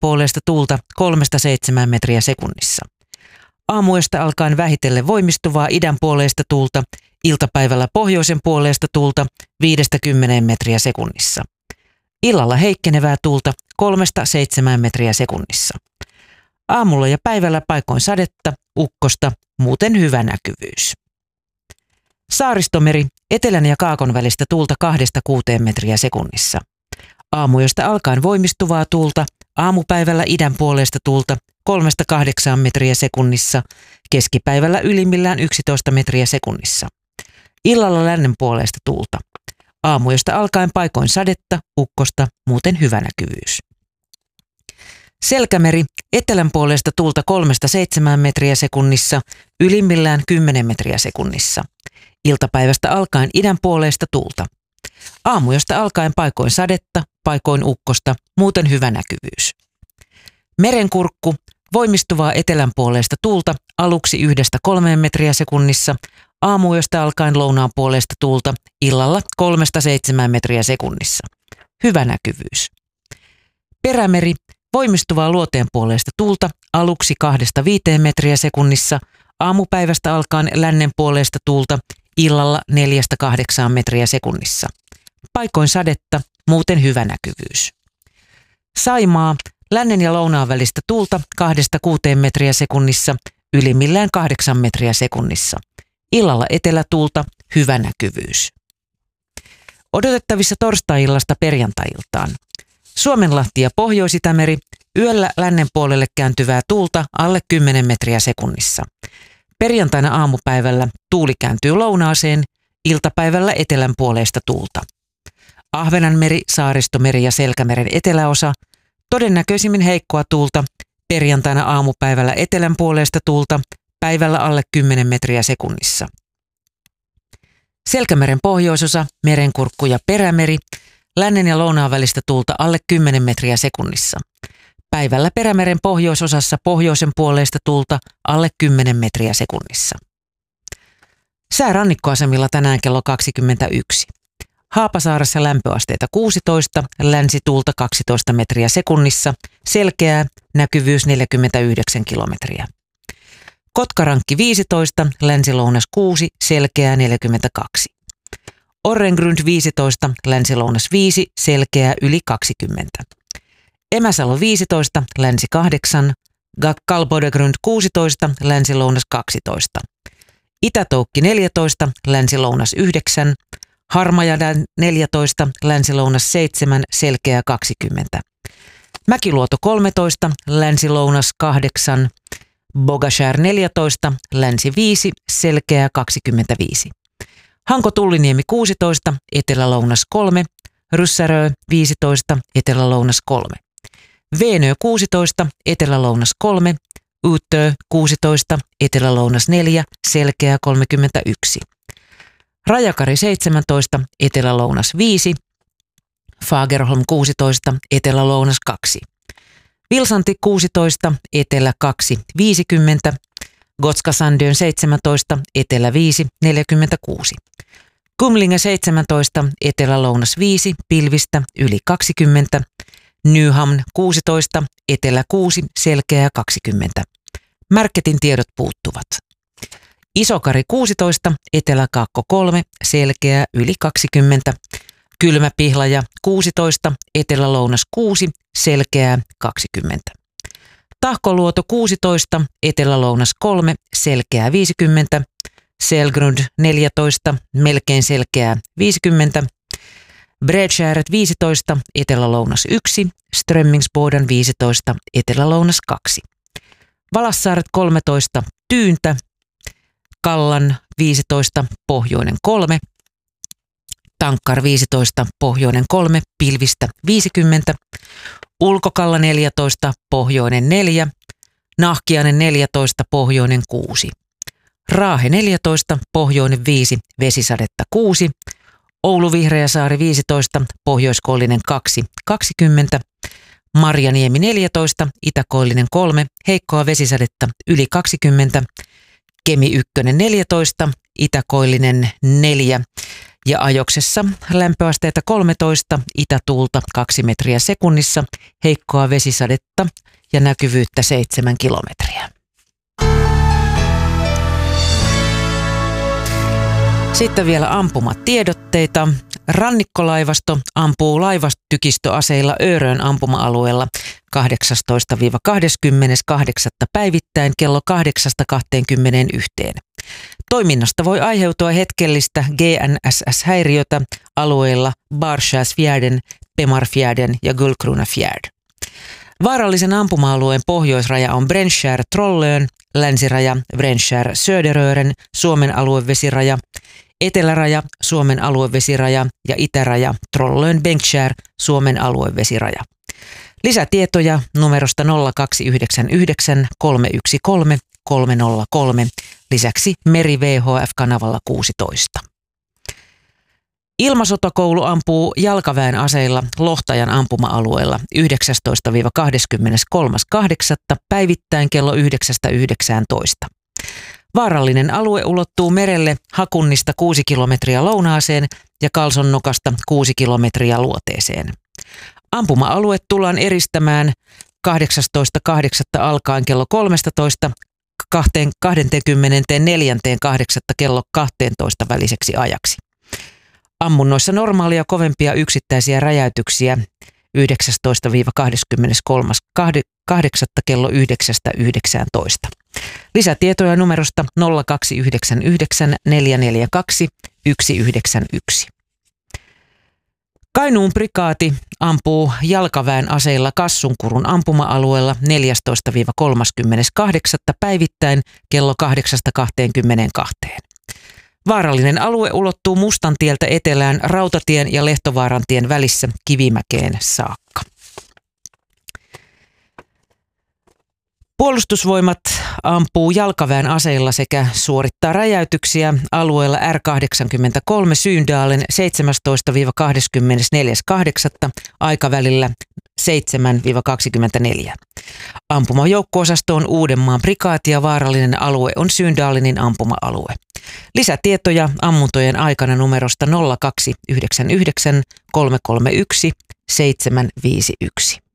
puolesta tuulta 3-7 metriä sekunnissa. Aamuyöstä alkaen vähitellen voimistuvaa idän puoleista tuulta, iltapäivällä pohjoisen puoleista tuulta 5-10 metriä sekunnissa. Illalla heikkenevää tuulta 3-7 metriä sekunnissa. Aamulla ja päivällä paikoin sadetta, ukkosta, muuten hyvä näkyvyys. Saaristomeri, etelän ja kaakon välistä tuulta 2-6 metriä sekunnissa. Aamuyöstä alkaen voimistuvaa tuulta, aamupäivällä idän puoleista tuulta 3-8 metriä sekunnissa, keskipäivällä ylimmillään 11 metriä sekunnissa. Illalla lännen puoleista tuulta. Aamuyöstä alkaen paikoin sadetta, ukkosta, muuten hyvä näkyvyys. Selkämeri, etelän puolesta tuulta 3-7 metriä sekunnissa, ylimmillään 10 metriä sekunnissa. Iltapäivästä alkaen idän puoleista tuulta. Aamuyöstä alkaen paikoin sadetta, paikoin ukkosta, muuten hyvä näkyvyys. Merenkurkku, voimistuvaa etelän puoleista tuulta, aluksi 1-3 metriä sekunnissa, aamuyöstä alkaen lounaan puoleista tuulta, illalla 3-7 metriä sekunnissa. Hyvä näkyvyys. Perämeri, voimistuvaa luoteen puoleista tuulta, aluksi 2-5 metriä sekunnissa, aamupäivästä alkaen lännen puoleista tuulta, illalla 4-8 metriä sekunnissa. Paikoin sadetta, muuten hyvä näkyvyys. Saimaa, lännen ja lounaan välistä tuulta 2-6 metriä sekunnissa, ylimmillään 8 metriä sekunnissa. Illalla etelätuulta, hyvä näkyvyys. Odotettavissa torstai-illasta perjantai-iltaan. Suomenlahti ja Pohjois-Itämeri, yöllä lännen puolelle kääntyvää tuulta alle 10 metriä sekunnissa. Perjantaina aamupäivällä tuuli kääntyy lounaaseen, iltapäivällä etelän puoleista tuulta. Ahvenanmeri, Saaristomeri ja Selkämeren eteläosa, todennäköisimmin heikkoa tuulta, perjantaina aamupäivällä etelän puoleista tuulta, päivällä alle 10 metriä sekunnissa. Selkämeren pohjoisosa, Merenkurkku ja Perämeri, lännen ja lounaan välistä tuulta alle 10 metriä sekunnissa. Päivällä Perämeren pohjoisosassa pohjoisen puoleista tuulta alle 10 metriä sekunnissa. Sää rannikkoasemilla tänään kello 21. Haapasaaressa lämpöasteita 16, länsituulta 12 metriä sekunnissa, selkeää, näkyvyys 49 kilometriä. Kotkarankki 15, länsilounas 6, selkeää 42. Orrengrund 15, länsilounas 5, selkeää yli 20. Emäsalo 15, länsi 8, Kalbodegrund 16, länsilounas 12. Itätoukki 14, länsilounas 9, Harmajadan 14, länsilounas 7, selkeää 20. Mäkiluoto 13, länsilounas 8, Bogashär 14, länsi 5, selkeää 25. Hanko-Tulliniemi 16, etelälounas 3, Ryssärö 15, etelälounas 3. Veenö 16, etelälounas 3, Utö 16, etelälounas 4, selkeää 31. Rajakari 17, etelälounas 5, Fagerholm 16, etelälounas 2. Vilsanti 16, etelä 2, 50, Gotska-Sandön 17, etelä 5, 46. Kumlinge 17, etelä-lounas 5, pilvistä, yli 20. Nyhamn 16, etelä 6, selkeää 20. Märketin tiedot puuttuvat. Isokari 16, etelä-kaakko 3, selkeää yli 20. Kylmäpihlaja 16, etelä-lounas 6, selkeää 20. Tahkoluoto 16, etelä-lounas 3, selkeää 50. Selgrund 14, melkein selkeää 50. Bredskäret 15, etelä-lounas 1, Strömmingsboden 15, etelä-lounas 2. Valassaaret 13, tyyntä, Kallan 15, pohjoinen 3, Tankkar 15, pohjoinen 3, pilvistä 50, Ulkokalla 14, pohjoinen 4, Nahkiainen 14, pohjoinen 6. Raahe 14, pohjoinen 5, vesisadetta 6, Oulu Vihreäsaari 15, pohjoiskoillinen 2, 20, Marjaniemi 14, itäkoillinen 3, heikkoa vesisadetta yli 20, Kemi 1 14, itäkoillinen 4 ja ajoksessa lämpöasteita 13, itätuulta 2 metriä sekunnissa, heikkoa vesisadetta ja näkyvyyttä 7 kilometriä. Sitten vielä ampumatiedotteita. Rannikkolaivasto ampuu laivastykistöaseilla Örön ampuma-alueella 18-28. päivittäin kello 8-21. Toiminnasta voi aiheutua hetkellistä GNSS-häiriötä alueilla Barskäsfjärden, Pemarfjärden ja Gullkrunafjärd. Vaarallisen ampuma-alueen pohjoisraja on Brännskär-Trollön, länsiraja Brännskär-Söderören, Suomen aluevesiraja, eteläraja Suomen aluevesiraja ja itäraja Trollön-Bengtskär, Suomen aluevesiraja. Lisätietoja numerosta 0299 313 303, lisäksi Meri VHF-kanavalla 16. Ilmasotakoulu ampuu jalkaväen aseilla Lohtajan ampuma-alueella 19-23.8. päivittäin kello 9-19. Vaarallinen alue ulottuu merelle Hakunnista 6 kilometriä lounaaseen ja Kalsonnokasta 6 kilometriä luoteeseen. Ampuma-alue tullaan eristämään 18.8. alkaen kello 13 24.8. kello 12 väliseksi ajaksi. Ammunnoissa normaalia kovempia yksittäisiä räjäytyksiä 19-23.8. kello 9-19. Lisätietoja numerosta 0299 442 191. Kainuun prikaati ampuu jalkaväen aseilla Kassunkurun ampuma-alueella 14-38. päivittäin kello 8-22. Vaarallinen alue ulottuu Mustantieltä etelään Rautatien ja Lehtovaarantien välissä Kivimäkeen saakka. Puolustusvoimat ampuu jalkaväen aseilla sekä suorittaa räjäytyksiä alueella R83 Syyndalen 17-24.8. aikavälillä 7-24. Ampumajoukko-osasto on Uudenmaan prikaati ja vaarallinen alue on Syyndalenin ampuma-alue. Lisätietoja ammuntojen aikana numerosta 0299 331 751.